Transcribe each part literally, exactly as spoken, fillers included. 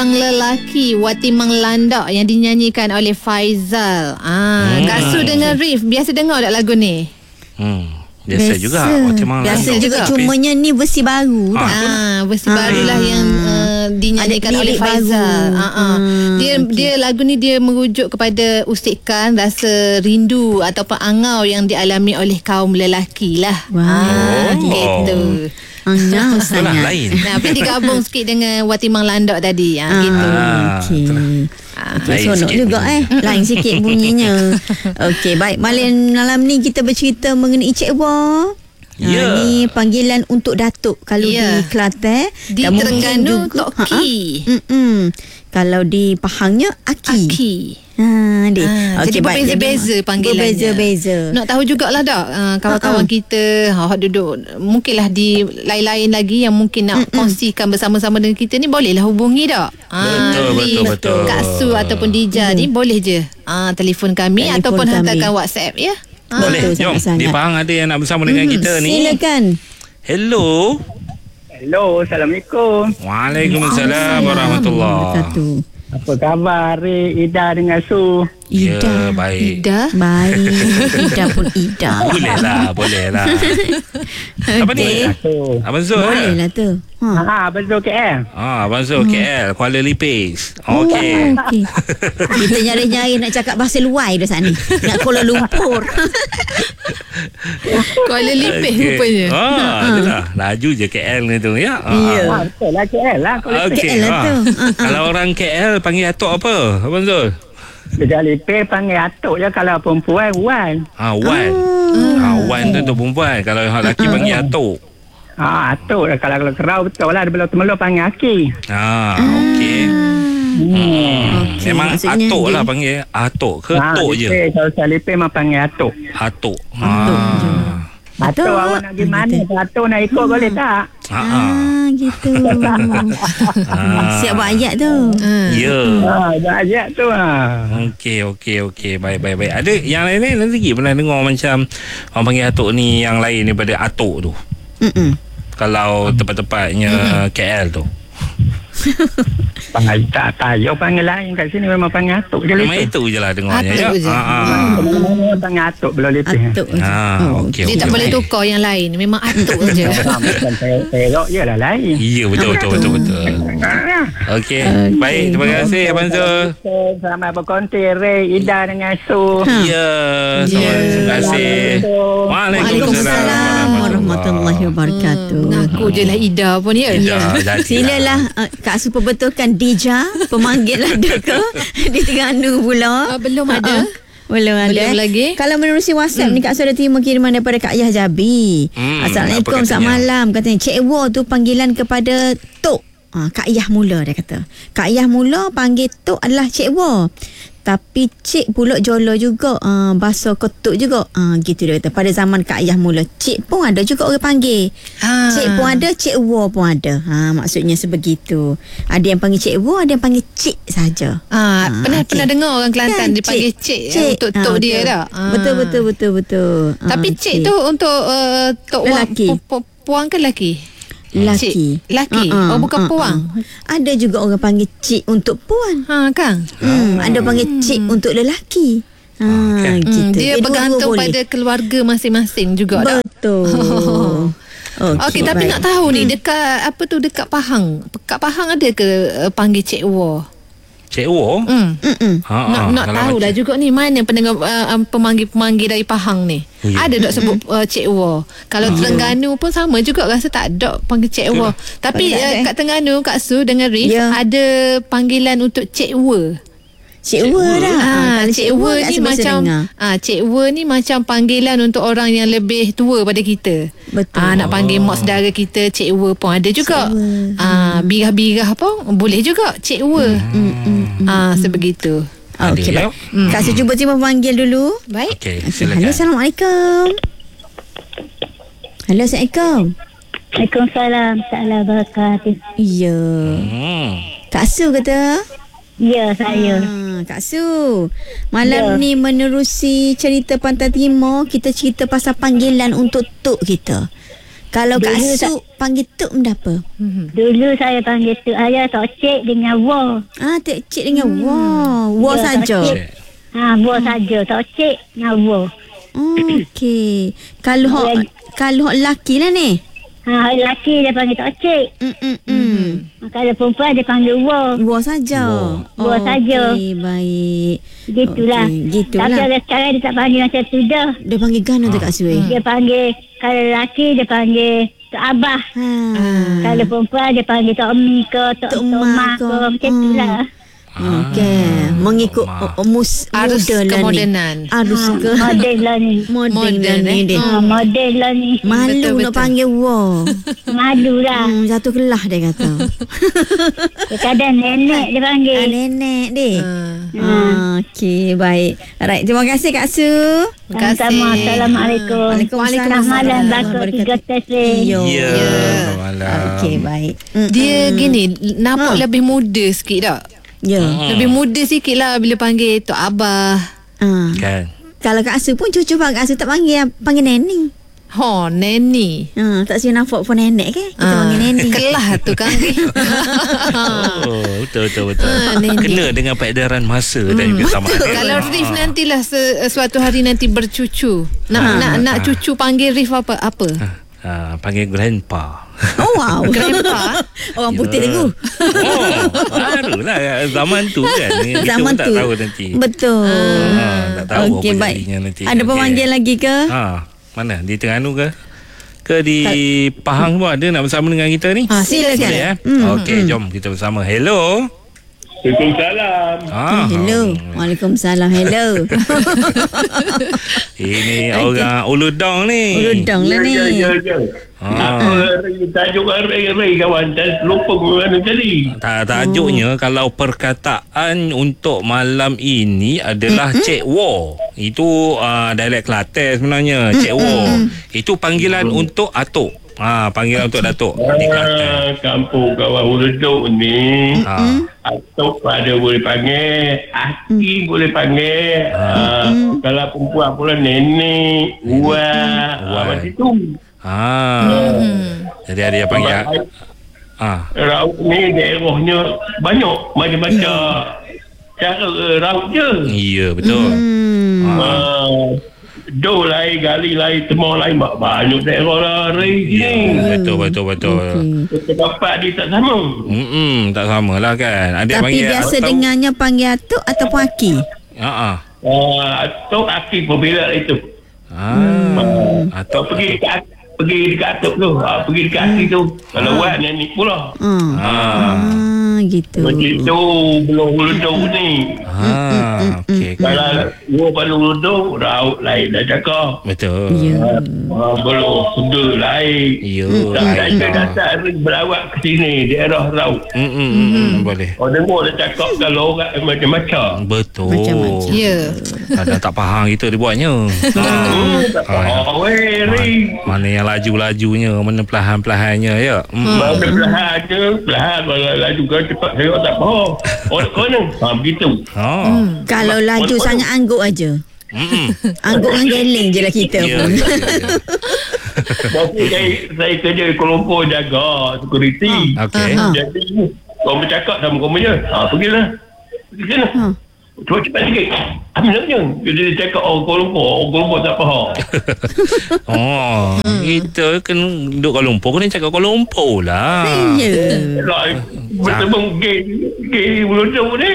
Lelaki Watimang Landak yang dinyanyikan oleh Faizal. Ah, hmm. Kak Su dengan Rif biasa dengar tak lagu ni? Hmm. Biasa, biasa juga. Watimang biasa Landak juga. Cumanya ni versi baru. Ah, ah versi ah. barulah yang uh, dinyanyikan oleh Faizal. Ah, ah. Hmm, dia okay. dia lagu ni dia merujuk kepada usikan rasa rindu ataupun angau yang dialami oleh kaum lelaki lah. Wow. Ah, oh. gitu. Angau sangat. Lain. Nah, tapi digabung sikit dengan Watimang Landak tadi. Ah, ah gitu. Okey. Ah, seronok juga eh. Lain sikit bunyinya. Okey, baik. Malam malam ni kita bercerita mengenai Cik Wah. Ya. Ha, ni panggilan untuk Datuk kalau ya. di Kelantan, di Terengganu Tok Ki. Ha, kalau di Pahangnya Aki. Aki. Ha, dek. Ha, okay, jadi berbeza-beza panggilannya. Berbeza-beza. Nak tahu jugalah dak uh, kawan-kawan uh-uh. kita ha, duduk mungkinlah di lain-lain lagi yang mungkin nak Mm-mm. kongsikan bersama-sama dengan kita ni, bolehlah hubungi dak. Ha, betul, betul, betul. Kak Su ataupun Dija mm. ni boleh je. Ha, telefon kami telefon ataupun kami. hantarkan WhatsApp ya. Ha. Boleh. Jom. Di Pahang ada yang nak bersama dengan mm. kita ni. Silakan. Hello. Hello, Assalamualaikum. Waalaikumsalam warahmatullahi wabarakatuh. Apa khabar Ida dengan Su? Ida. Ya, baik. Ida. Baik. Ida pun Ida. Boleh lah, boleh lah. Apa ni? Abang Zul. Boleh lah tu. Ha, ha Abang Zul K L. Ah, Abang Zul K L, Kuala Lipis. Okey. Oh, okay. Kita nyari-nyari nak cakap bahasa luar dah saat ni. Nak Kuala Lumpur. Kuala Lipis okay. rupanya. Ah, adalah. Laju je K L ni tu ya. Ya. Ah, betul lah K L lah. Okay. K L lah tu. Kalau orang K L panggil atuk apa, Abang Zul? Dekat Lipis panggil atuk je. Kalau perempuan, Wan. Ah, Wan. Ah, Wan tu untuk perempuan. Kalau orang lelaki panggil atuk. Ah, atuk lah. Kalau kalau kerau betul lah. Dia belum temelur panggil Aki. Ah, okey. Hmm. Okay, memang atuk lah panggil. Atuk ke ha, tok je? Kalau saya Lipis memang panggil atuk. Atuk. Atuk ah. je. Atuk awak nak pergi mana? Atuk nak ikut hmm. boleh tak? Ah, ah gitu. ah. Siap buat ayat tu. Ya. Ah, buat ayat tu ah. Okey, okey, okey. Baik, baik, baik. Ada yang lain-lain lagi pernah dengar macam orang panggil atuk ni yang lain daripada atuk tu? Mm-mm. Kalau tempat-tempatnya Mm-mm. K L tu. Panggil tak tahu panggil lain kat sini memang panggil atuk je. Memang itu je lah dengarnya ya. Je. Ha ah. Memang panggil atuk belum Lipis. Atuk je. Ha okey. Dia okay, tak okay. boleh tukar yang lain. Memang atuk je. Bukan terok je lah lain. Ya betul betul betul betul. Okey. Baik, terima kasih Abang Zul. Selamat berkonti Ray, Ida dengan Su. Ya, terima kasih. Waalaikumsalam warahmatullahi wabarakatuh. Ngaku je lah Ida pun ya. Silalah Kak Su perbetulkan Dija pemanggil ada ke di Terengganu pula. Uh, belum ada. Uh-uh. Belum ada. Belum lagi. Kalau menerusi WhatsApp hmm. ni Kak Su ada terima kiriman daripada Kak Yah Jabi. Hmm, Assalamualaikum, selamat malam. Katanya Cik Wo tu panggilan kepada Tok. Ha, Kak Yah mula dia kata. Kak Yah mula panggil Tok adalah Cik Wo. Tapi Cik pula jolo juga uh, bahasa ketuk juga uh, gitu dia kata. Pada zaman Kak Yah mula Cik pun ada juga orang panggil ha. Cik pun ada, Cik Wo pun ada ha, maksudnya sebegitu. Ada yang panggil Cik Wo, ada yang panggil Cik saja. ha, ha, Pernah okay. pernah dengar orang Kelantan kan, dipanggil Cik, cik, cik. untuk Tok ha, dia dah ha. Betul betul betul betul. Tapi ha, Cik tu untuk uh, Tok lelaki. Pu- pu- puang ke lelaki? Laki. Cik. Laki. Uh-uh. Oh bukan uh-uh. puang. Ada juga orang panggil cik untuk puan. Ha Kang. Hmm, ada panggil cik hmm. untuk lelaki. Ha okay. gitu. Hmm, dia Dia bergantung dua-dua pada boleh. Keluarga masing-masing juga. Betul. Oh. Okey, okay, tapi baik. nak tahu ni hmm. dekat apa tu dekat Pahang. Dekat Pahang ada ke uh, panggil Cik Wo? Cik Wo? Hmm. Ha, nak nak tahu dah juga ni mana pendengar uh, pemanggil-pemanggil dari Pahang ni. Oh, ya. Ada tak sebut uh, Cik Wo? Kalau oh. Terengganu pun sama juga rasa tak ada panggil Cik Wo. Tapi uh, kat Terengganu Kak Su dengan Rif ya. ada panggilan untuk Cik Wo. Cik Wo dah. Ha, Cik Wo ni macam ah ha, Cik Wo ni macam panggilan untuk orang yang lebih tua pada kita. Betul. Ah ha, nak panggil mak saudara kita Cik Wo pun ada juga. Ah ha, birah-birah pun boleh juga Cik Wo. Hmm. Hmm. Ah ha, sebegitu. Okey baik. Hmm. Kak Su cuba terima panggil dulu. Baik. Okey, okay. Halo, Assalamualaikum. Halo, Assalamualaikum. Waalaikumsalam. Salam wabarakatuh. Ya. Hmm. Kak Su kata? Ya, saya. Ha, Kak Su, malam ya. ni menerusi cerita Pantai Timur, kita cerita pasal panggilan untuk tok kita. Kalau Kak Dulu Su panggil Tok benda apa? Dulu saya panggil tu ayah Tok Cik dengan Wo. Ah, Tok Cik dengan Wah. Wah Ya, saja. Tok Cik. Ha, Wo saja. Tok Cik dengan Wo. Okey. Kalau hok Yang- kalau hok lelaki lah ni. Ha, lelaki dia panggil Tok Cik. Hmm hmm hmm. Kalau perempuan dia panggil Wo. Wah saja. Wah saja. Okey, baik. Gitulah. Okey, gitulah. Tapi orang sekarang dia tak panggil macam tu dah. Dia panggil Gana tu Kak Sui. Dia panggil, kalau lelaki dia panggil Tok Abah. Ha. Kalau perempuan dia panggil Tok Mi ke, Tok Tok Tok Mak Mak ke. ke. Macam Hmm. tu lah. Okey, mengikut Ma. uh, mus Arus muda lah ni. kemodenan. Arus Ha, ke model lah ni. moden lah Modern, ni eh. dia. Ha, model lah ni. Malu Betul, nak betul. panggil Wah. Malu lah. Hmm, satu kelah dia kata. Kadang nenek dia panggil. ah, nenek dia. Ah. Ah, okey, baik. Alright, terima kasih Kak Su. Terima kasih. Sama-sama. Assalamualaikum. Waalaikumsalam. Selamat malam. Bakal tiga tes. Yo. Ya, selamat malam. Okey, baik. Mm, Dia gini, nampak Ha. lebih muda sikit tak? Ya. Lebih muda sikit lah bila panggil Tok Abah. Ah. Kan. Kalau Kak Su pun cucu Kak Su tak panggil panggil nenek. Ho, Neni. Ha, tak siap nampak pun nenek ke? Kita Ah, panggil nenek. kelah tu kan. Oh, betul betul betul. Ah, nenek. Kena dengan peredaran masa dan juga sama ada. Kalau Rif nantilah se- suatu hari nanti bercucu. Nak Ah. nak nak cucu panggil Rif apa? Apa? Ah, panggil grandpa. Oh wow. Grandpa. Orang putih Ya. tu. Oh, barulah zaman tu kan. Kita Zaman pun tak tu. tahu nanti. Betul. Ah, tak tahu Okey, apa baik. jadinya nanti. Ada Okey. pemanggil lagi ke? Ha, mana? Di Terengganu ke? Ke di Pahang pun ada nak bersama dengan kita ni? Ah, silakan. Boleh eh? Hmm, Okey, jom kita bersama. Hello. Waalaikumsalam. Ah, Hello. Waalaikumsalam. Hello. Ini orang Uludong ni. Uludong lah ni. Ya, ya, ya. Ah. Apa tajuk hari-hari kawan? Dan lupa mana tadi. Tak, tajuknya Hmm. kalau perkataan untuk malam ini adalah Cik Wo. Itu uh, dialek Kelantan sebenarnya. Cik Wo. Itu panggilan untuk atuk. Ha, panggilan untuk datuk di Kelantan. Ah, kampung kawan Uluduk ni. Ha. Atuk pada boleh panggil. Aki boleh panggil. Ah, kalau perempuan pula nenek. Uat. Uat. Ah, macam tu. Ha. Jadi ada yang panggil. Ah. Raut ni daerahnya banyak. Macam-macam cara raut je. Ya, betul. Hmm. Ha. Ah, do lain, gali lain, temah lain. Ba- Banyak daerah lah hari Ya, ni. betul betul betul. Tempat dia tak sama. Hmm, tak samalah kan. Ada yang Tapi panggil biasa atau- dengarnya panggil atuk ataupun aki. Ha ah. Ah, Atuk aki berbeza itu. Ah. Atau Atau pergi dekat pergi dekat atuk tu. Ah, pergi dekat aki tu. Kalau buat nenek pula. Hmm. Ah. Ah, gitu. Macam tu belum huluduk ni. Ah, okey. Kalau gua pada huluduk, raut lain dah cakap. Betul. Ya. Ah, belum sudah lain. Ya. Tak ada datang berlawak ke sini daerah raut. Hmm, hmm, hmm, hmm, boleh. Orang dengar dia cakap kalau orang macam-macam. Betul. Macam-macam. Ya. Kadang tak faham kita dia buatnya. Ha. Hmm, tak Ah, faham weh, Ri. Mana yang laju-lajunya, mana perlahan-perlahannya ya. Hmm. Mana belahan je, belahan kalau laju kan cepat saya tak faham. Orang mana? Ha, begitu. Ha. Kalau laju Mana- sangat anggut aja. Hmm. Anggut dengan geleng je lah kita Ya. pun. ya, ya. Tapi saya, saya kerja di Kuala Lumpur jaga security. Okey. Ha. Jadi, kau bercakap sama kau punya. Ha, pergilah. Pergi sana. Ha. Cuba cepat sikit. Ambil namanya. Jadi dia cakap orang Kuala Lumpur. Orang Kuala Lumpur tak faham. Oh, kita kena duduk Kuala Lumpur, kena cakap Kuala Lumpur lah. Ya. Lah, bertemu gay, gay Uluduk ni.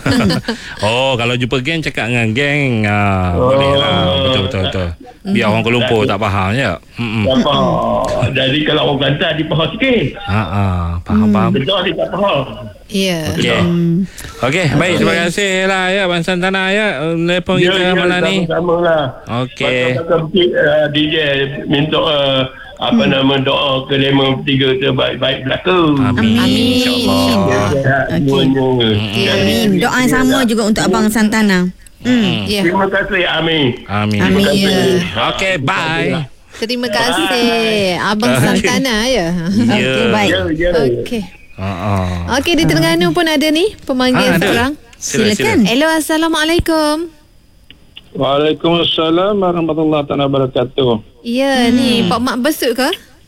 Oh, kalau jumpa geng cakap dengan geng. Ah, Oh. boleh lah. Betul betul betul. Biar orang Kuala Lumpur tak faham je. Hmm. Tak faham. Jadi kalau orang Kelantan dia faham sikit. Ha ah, faham faham. Betul dia tak faham. Ya. Okey. Okey, baik, terima kasih lah ya Abang Santana ya. Telefon Ya, kita malam ni. sama-sama lah. Okey. Pasal uh, D J minta uh, apa nama doa ke lima tiga terbaik-baik belaka. Amin. Amin. InsyaAllah. Sihat Okey. semuanya. Amin. Doa yang sama juga untuk Abang Santana. Hmm. Ya. Terima kasih. Amin. Amin. Amin. Ya. Okey, bye. Terima kasih Abang Santana ya. Ya. Okey, baik. Ya, ya. Okey. Ha ah. Okey, di Terengganu pun ada ni pemanggil Ah, ada. seorang. Sila, Silakan. sila. Hello, Assalamualaikum. Waalaikumsalam warahmatullahi taala wabarakatuh. Ya, ni Pak Mak Besut ke?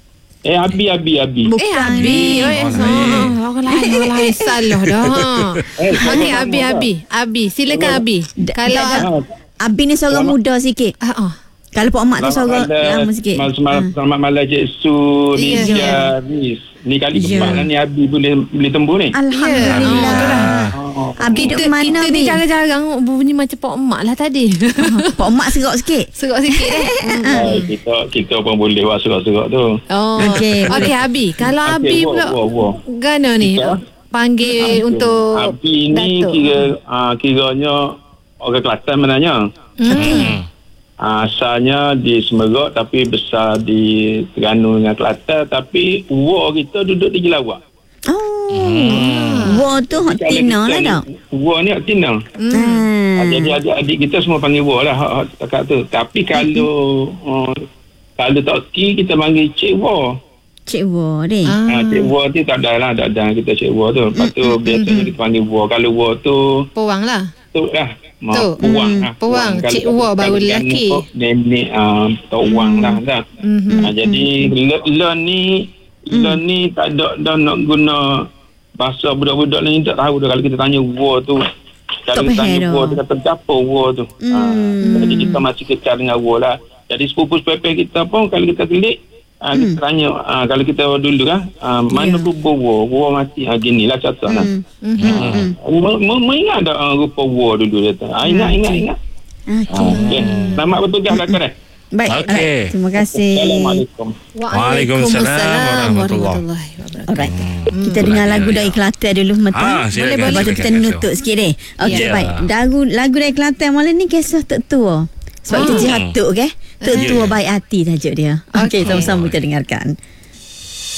Eh, Abi, Abi, Abi. Bukan. Eh Abi, ni. oh, eh, oh, orang lain, orang lain salah dah. Okey Abi, Abi, Abi, silakan Abi. Kalau Ah, Abi ni seorang muda sikit. ah ah. Kalau Pak Mak tu seorang lama sikit. Selamat malam, selamat malam Cik Su, Ya. Nisha, Nis. Ni kali Ya. keempat lah ni Abi boleh boleh tembus ni. Alhamdulillah. Oh. Abi duduk Kita, mana kita ni Abi? jarang-jarang bunyi macam Pak Mak lah tadi. Pak Mak serok sikit. Serok sikit eh. Ah, kita kita pun boleh buat surat-surat tu. Oh. Okey, Okey boleh. Abi, kalau Okey, Abi wah, pula wah, wah. gana ni Kita? panggil untuk Abi ni Datuk. kira uh, kiranya orang Kelantan sebenarnya. Hmm. Uh, asalnya di Semerok tapi besar di Terengganu dengan Kelantan, tapi war kita duduk di Jelawak. Oh. War tu hak Tina lah tak? War ni hak Tina. Hmm. Ah, jadi adik-adik kita semua panggil war lah hak, hak takat tu. Tapi kalau uh, kalau tak ki kita panggil Cik War. Cik War ni. Ah. Ha, Cik War tu tak ada lah, tak ada kita Cik War tu. Lepas tu biasanya kita panggil War. Kalau War tu Puang lah. tu lah. Ma, Tu. puang Hmm, lah. puang. Kalau- Cik kalau- War baru kalau lelaki. kan, nenek uh, tok wang lah dah. Mhm. Ha, jadi le- learn ni learn ni tak ada dah nak guna bahasa budak-budak ni tak tahu dah. Kalau kita tanya War tu, kalau Tak kita tanya faham War dah. tu kata apa War tu. Ha, jadi kita masih kecil dengan War lah. Jadi sepupu-sepupu kita pun kalau kita kelik, ha, kita tanya, ha, kalau kita dulu kan, ha, mana Ya. rupa War? War mati. Ha, ginilah contoh lah. Hmm. Mengingat tak uh, rupa War dulu dia tu. Ha, ingat, ingat, ingat. Okey. Ha, okay. Selamat bertugas lah Karen. Baik. Okey. Alright. Terima kasih. Assalamualaikum. Waalaikumsalam warahmatullahi. wabarakatuh. Alright. Kita dengar lagu dari Kelantan dulu Metul. Ah, silakan, Lepas tu silakan, kita silakan. nutup sikit deh. Okey, Ya. baik. Lagu lagu dari Kelantan malam ni kisah tok tua. Sebab Ah. itu jihatuk ke? Tok Ya, tua ya. baik hati tajuk dia. Okey, sama-sama kita dengarkan.